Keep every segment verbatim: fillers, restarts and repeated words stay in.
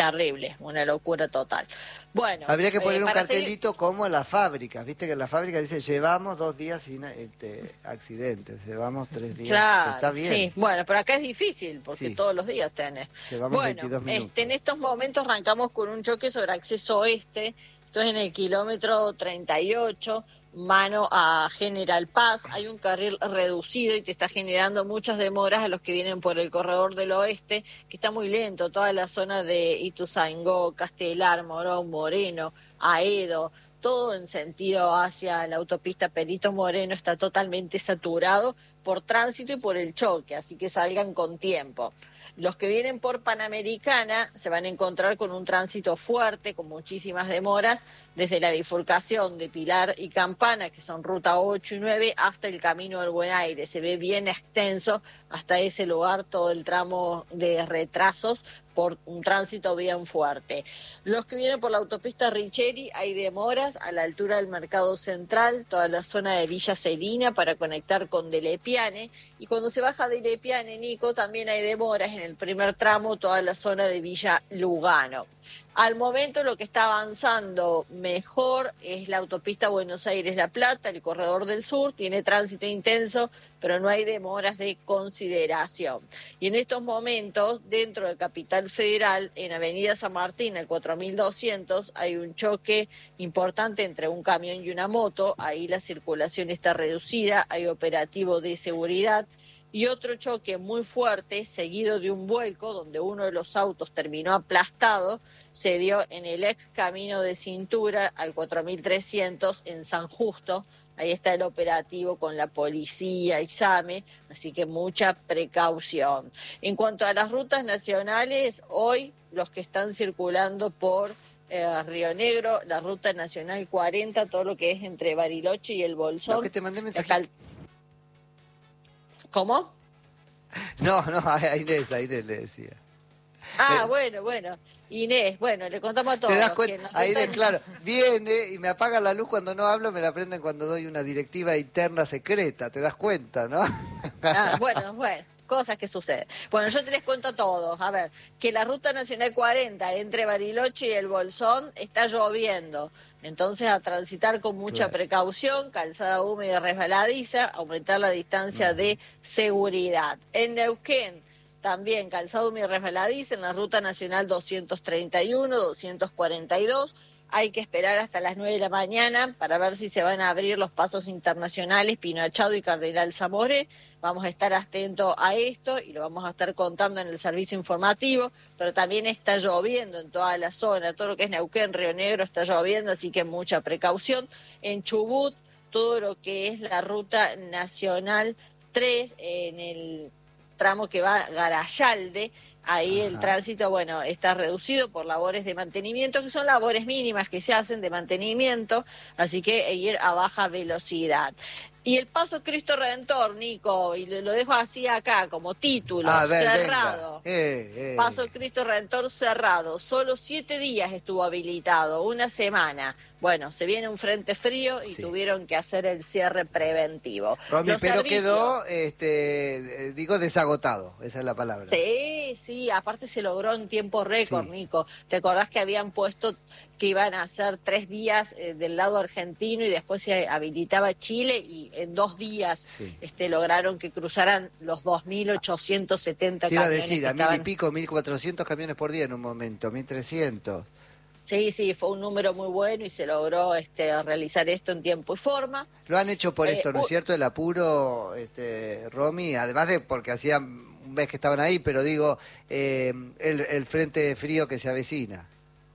terrible, una locura total. Bueno, habría que poner eh, un para cartelito seguir... como en las fábricas, viste que en la fábrica dice llevamos dos días sin este, accidentes, llevamos tres días, Claro, está bien. sí. Bueno, pero acá es difícil porque Sí. todos los días tenés. Llevamos Bueno, veintidós minutos. este, en estos momentos arrancamos con un choque sobre acceso oeste. Esto es en el kilómetro treinta y ocho, mano a General Paz. Hay un carril reducido y te está generando muchas demoras a los que vienen por el corredor del oeste, que está muy lento. Toda la zona de Ituzaingó, Castelar, Morón, Moreno, Aedo, todo en sentido hacia la autopista Perito Moreno está totalmente saturado por tránsito y por el choque, así que salgan con tiempo. Los que vienen por Panamericana se van a encontrar con un tránsito fuerte, con muchísimas demoras, desde la bifurcación de Pilar y Campana, que son ruta ocho y nueve, hasta el Camino del Buen Aire. Se ve bien extenso hasta ese lugar todo el tramo de retrasos por un tránsito bien fuerte. Los que vienen por la autopista Richeri, hay demoras a la altura del Mercado Central, toda la zona de Villa Celina para conectar con Delepiane, y cuando se baja de Delepiane, Nico, también hay demoras en el primer tramo, toda la zona de Villa Lugano. Al momento lo que está avanzando mejor es la autopista Buenos Aires-La Plata, el corredor del sur, tiene tránsito intenso, pero no hay demoras de consideración. Y en estos momentos, dentro de Capital Federal, en Avenida San Martín, el cuatro mil doscientos, hay un choque importante entre un camión y una moto, ahí la circulación está reducida, hay operativo de seguridad. Y otro choque muy fuerte, seguido de un vuelco, donde uno de los autos terminó aplastado, se dio en el ex camino de cintura al cuatro mil trescientos en San Justo. Ahí está el operativo con la policía y SAME, así que mucha precaución. En cuanto a las rutas nacionales, hoy los que están circulando por eh, Río Negro, la ruta nacional cuarenta, todo lo que es entre Bariloche y el Bolsón. Lo que te mandé mensaje. Cal... ¿Cómo? No, no, a Inés, a Inés le decía. Ah, eh, bueno, bueno. Inés, bueno, le contamos a todos. ¿Te das cuenta? Que A Inés, rutas... claro, viene y me apaga la luz cuando no hablo, me la prenden cuando doy una directiva interna secreta, ¿te das cuenta, no? Ah, bueno, bueno, cosas que suceden. Bueno, yo te les cuento a todos. A ver, que la Ruta Nacional cuarenta entre Bariloche y el Bolsón está lloviendo. Entonces, a transitar con mucha Claro. precaución, calzada húmeda y resbaladiza, aumentar la distancia uh-huh. de seguridad. En Neuquén, también calzada húmeda y resbaladiza en la Ruta Nacional doscientos treinta y uno, doscientos cuarenta y dos. Hay que esperar hasta las nueve de la mañana para ver si se van a abrir los pasos internacionales Pino Achado y Cardenal Zamoré. Vamos a estar atentos a esto y lo vamos a estar contando en el servicio informativo, pero también está lloviendo en toda la zona, todo lo que es Neuquén, Río Negro está lloviendo, así que mucha precaución. En Chubut, todo lo que es la Ruta Nacional tres, en el tramo que va a Garayalde, ahí Ajá. el tránsito, bueno, está reducido por labores de mantenimiento, que son labores mínimas que se hacen de mantenimiento, así que ir a baja velocidad. Y el Paso Cristo Redentor, Nico, y lo dejo así acá, como título, a ver, cerrado. Eh, eh. Paso Cristo Redentor cerrado. Solo siete días estuvo habilitado, una semana. Bueno, se viene un frente frío y sí. tuvieron que hacer el cierre preventivo. Romy, Los pero servicios... quedó, este, digo, desagotado, esa es la palabra. Sí, sí, aparte se logró en tiempo récord, sí. Nico. ¿Te acordás que habían puesto que iban a hacer tres días eh, del lado argentino y después se habilitaba Chile y en dos días sí. este, lograron que cruzaran los dos mil ochocientos setenta Te iba camiones? a decir, a estaban... mil y pico, mil cuatrocientos camiones por día en un momento, mil trescientos. Sí, sí, fue un número muy bueno y se logró este, realizar esto en tiempo y forma. Lo han hecho por eh, esto, ¿no es uh... cierto? El apuro, este, Romy, además de porque hacían un mes que estaban ahí, pero digo, eh, el, el frente frío que se avecina.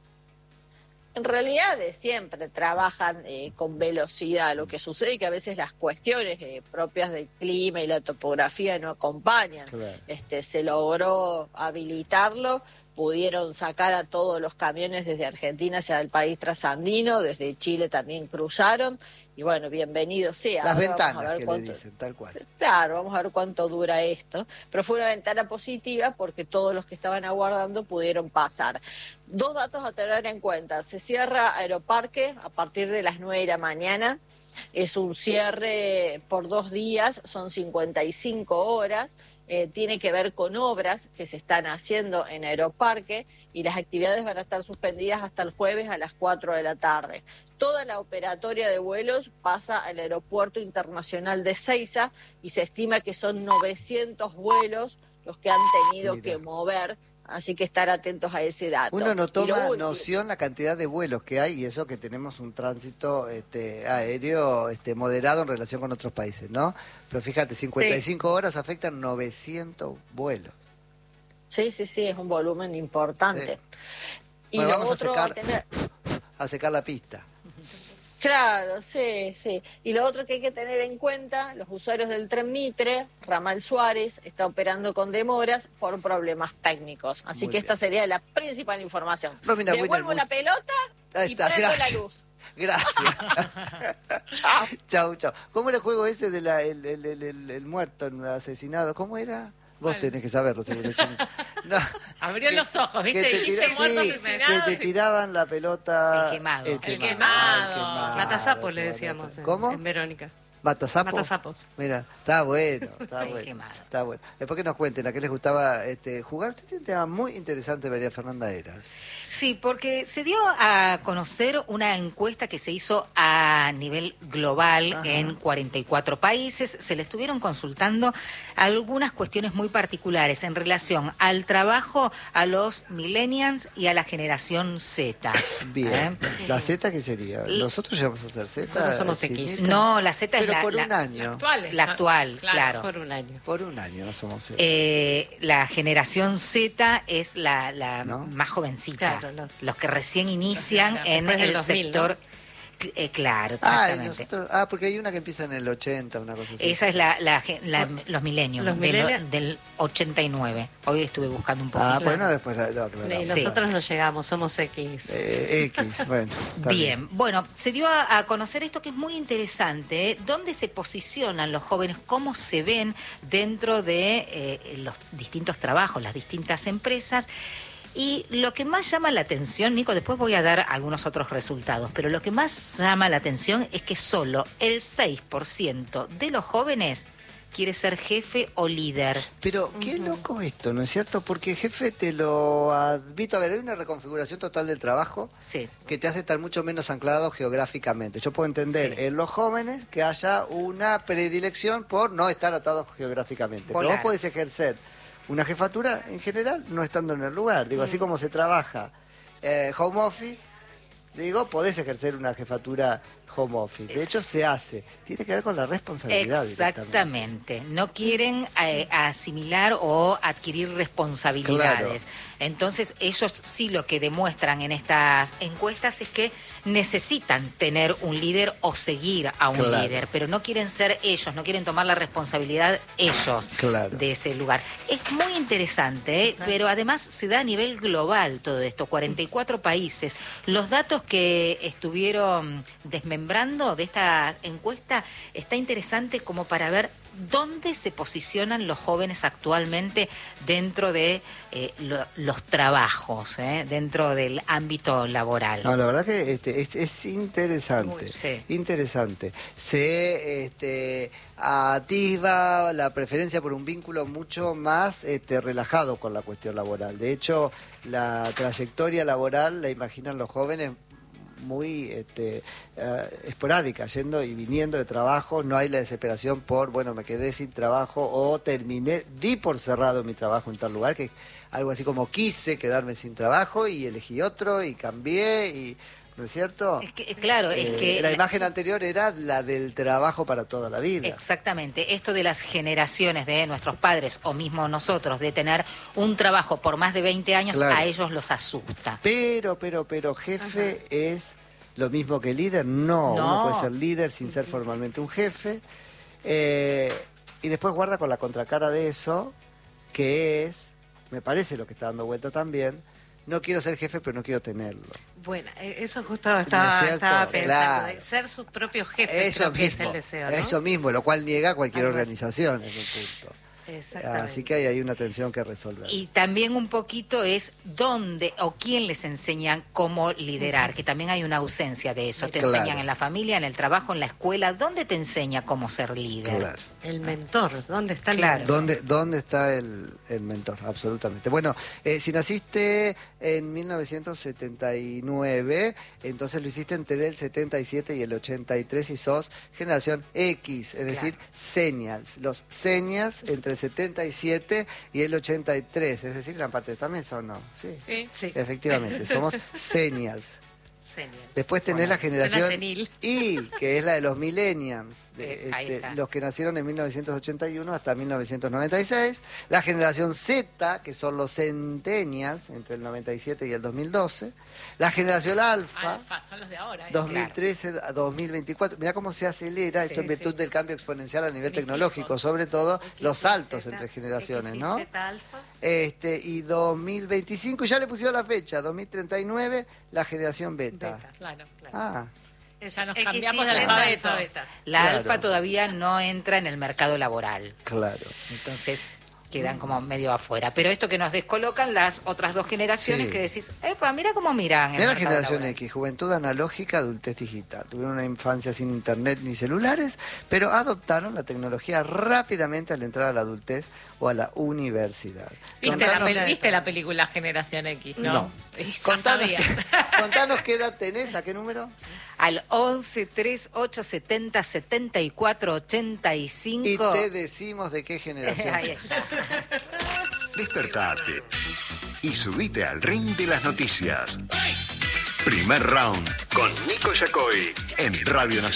En realidad de siempre trabajan eh, con velocidad, lo que sucede es que a veces las cuestiones eh, propias del clima y la topografía no acompañan. Claro. Este, se logró habilitarlo, pudieron sacar a todos los camiones desde Argentina hacia el país trasandino, desde Chile también cruzaron, y bueno, bienvenido sea. Las Ahora ventanas vamos a ver que cuánto... le dicen, tal cual. Claro, vamos a ver cuánto dura esto, pero fue una ventana positiva porque todos los que estaban aguardando pudieron pasar. Dos datos a tener en cuenta: se cierra Aeroparque a partir de las nueve de la mañana, es un cierre por dos días, son cincuenta y cinco horas, eh, tiene que ver con obras que se están haciendo en Aeroparque y las actividades van a estar suspendidas hasta el jueves a las cuatro de la tarde. Toda la operatoria de vuelos pasa al Aeropuerto Internacional de Ezeiza y se estima que son novecientos vuelos los que han tenido Mira. que mover. Así que estar atentos a ese dato. Uno no toma noción la cantidad de vuelos que hay y eso que tenemos un tránsito este, aéreo este, moderado en relación con otros países, ¿no? Pero fíjate, cincuenta y cinco sí. horas afectan novecientos vuelos. Sí, sí, sí, es un volumen importante. Sí. Y bueno, lo vamos otro, a secar, tener... a secar la pista. Claro, sí, sí. Y lo otro que hay que tener en cuenta, los usuarios del tren Mitre, Ramal Suárez, está operando con demoras por problemas técnicos. Así Muy que bien. esta sería la principal información. Romina, Devuelvo la pelota Ahí y está, prendo gracias. la luz. Gracias. Chao. Chau, chau. ¿Cómo era el juego ese del de el, el, el, el, el muerto, el asesinado? ¿Cómo era? Vos bueno. tenés que saberlo, seguro. No, Abrió que, los ojos, ¿viste? Que te, tira, Dice muerto sí, asesinado. Que te tiraban la pelota... El quemado. El quemado. El quemado. quemado. Matasapo le decíamos ¿Cómo? En, en Verónica. ¿Matasapos? Matasapos. Mira, está bueno, está el bueno. Quemado. Está bueno. Después que nos cuenten a qué les gustaba este, jugar. Usted tiene un tema muy interesante, María Fernanda Heras. Sí, porque se dio a conocer una encuesta que se hizo a nivel global Ajá. en cuarenta y cuatro países. Se le estuvieron consultando algunas cuestiones muy particulares en relación al trabajo a los millennials y a la generación Z. Bien. ¿Eh? ¿La Z qué sería? ¿Nosotros llegamos a ser Z? Nosotros somos X. No, la Z es Pero la, por la, un año. La actual. La actual, claro. claro. Por un año. Por un año no somos Z. Eh, la generación Z es la, la ¿No? más jovencita. Claro, los, los que recién inician claro, en el dos mil, sector... ¿no? Eh, claro, ah, exactamente. Nosotros, ah, porque hay una que empieza en el ochenta, una cosa así. Esa es la, la, la los milenios, los de millennials lo, del ochenta y nueve. Hoy estuve buscando un poquito. Ah, bueno, después lo aclaramos. Sí, nosotros sí. no llegamos, somos X. Eh, X, bueno. Bien, bien, bueno, se dio a, a conocer esto que es muy interesante, ¿eh? ¿Dónde se posicionan los jóvenes? ¿Cómo se ven dentro de eh, los distintos trabajos, las distintas empresas? Y lo que más llama la atención, Nico, después voy a dar algunos otros resultados, pero lo que más llama la atención es que solo el seis por ciento de los jóvenes quiere ser jefe o líder. Pero qué uh-huh. loco esto, ¿no es cierto? Porque jefe te lo admito. A ver, hay una reconfiguración total del trabajo sí. que te hace estar mucho menos anclado geográficamente. Yo puedo entender sí. en los jóvenes que haya una predilección por no estar atados geográficamente. Polar. Pero vos podés ejercer una jefatura en general no estando en el lugar. Digo, mm. así como se trabaja eh, home office, digo, podés ejercer una jefatura home office. De hecho, se hace. Tiene que ver con la responsabilidad. Exactamente. No quieren eh, asimilar o adquirir responsabilidades. Claro. Entonces, ellos sí lo que demuestran en estas encuestas es que necesitan tener un líder o seguir a un claro. líder, pero no quieren ser ellos, no quieren tomar la responsabilidad ellos claro. de ese lugar. Es muy interesante, ¿eh? Pero además se da a nivel global todo esto, cuarenta y cuatro países. Los datos que estuvieron desmembrando de esta encuesta está interesante como para ver dónde se posicionan los jóvenes actualmente dentro de eh, lo, los trabajos, eh, dentro del ámbito laboral. No, la verdad que este, es, es interesante, Uy, sí. interesante. Se este, atisba la preferencia por un vínculo mucho más este, relajado con la cuestión laboral. De hecho, la trayectoria laboral la imaginan los jóvenes muy este, uh, esporádica, yendo y viniendo de trabajo. No hay la desesperación por, bueno, me quedé sin trabajo o terminé, di por cerrado mi trabajo en tal lugar, que algo así como quise quedarme sin trabajo y elegí otro y cambié, y ¿no es cierto? Es que, claro, eh, es que... La imagen anterior era la del trabajo para toda la vida. Exactamente. Esto de las generaciones de nuestros padres o mismo nosotros, de tener un trabajo por más de veinte años, claro. a ellos los asusta. Pero, pero, pero, jefe Ajá. es lo mismo que líder. No, no, uno puede ser líder sin ser formalmente un jefe. Eh, y después guarda con la contracara de eso, que es, me parece lo que está dando vuelta también, no quiero ser jefe, pero no quiero tenerlo. Bueno, eso justo estaba, estaba pensando, claro. de ser sus propios jefes, eso creo que mismo, es el deseo, ¿no? Eso mismo, lo cual niega cualquier Algo organización en un punto. Exactamente. Así que hay, hay una tensión que resolver. Y también un poquito es dónde o quién les enseñan cómo liderar, que también hay una ausencia de eso. Te claro. enseñan en la familia, en el trabajo, en la escuela. ¿Dónde te enseña cómo ser líder? Claro. El mentor, ¿dónde está el claro. mentor? ¿Dónde, dónde está el, el mentor? Absolutamente. Bueno, eh, si naciste en mil novecientos setenta y nueve, entonces lo hiciste entre el setenta y siete y el ochenta y tres y sos generación X, es decir, claro. Senials. Los Senials entre el setenta y siete y el ochenta y tres, es decir, gran parte de esta mesa, ¿o no? Sí, sí. sí. Efectivamente, somos Senials. Después tenés bueno, la generación Y, que es la de los millennials, de, eh, este, los que nacieron en mil novecientos ochenta y uno hasta mil novecientos noventa y seis. La generación Z, que son los centennials, entre el noventa y siete y el dos mil doce. La generación Alfa, Alfa son los de ahora, dos mil trece a dos mil veinticuatro. Mirá cómo se acelera sí, esto en virtud sí. del cambio exponencial a nivel Mis tecnológico, hijos. sobre todo los saltos Z, entre generaciones, X y ¿no? Z alfa. Este, y dos mil veinticinco, ya le pusieron la fecha, dos mil treinta y nueve, la generación beta. Beta, claro, claro. Ah. Ya nos cambiamos de alfabeto. La claro. alfa todavía no entra en el mercado laboral. Claro. Entonces quedan como medio afuera. Pero esto que nos descolocan las otras dos generaciones sí. que decís, epa, mira cómo miran. Mira la generación laboral. X, juventud analógica, adultez digital. Tuvieron una infancia sin internet ni celulares, pero adoptaron la tecnología rápidamente al entrar a la adultez o a la universidad. ¿Viste, Contanos, la, ¿viste la película Generación X, no? No. Contanos, contanos qué edad tenés, ¿a qué número? Al once, tres, ocho, setenta, setenta y cuatro, ochenta y cinco. Y te decimos de qué generación sos. Despertate y subite al ring de las noticias. Primer round con Nico Yacoy en Radio Nacional.